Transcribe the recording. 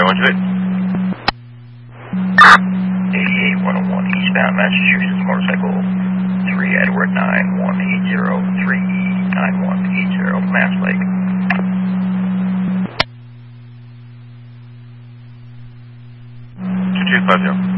what's it? 88-101 eastbound Massachusetts, motorcycle 3 Edward 9180 Mass Lake. 2250.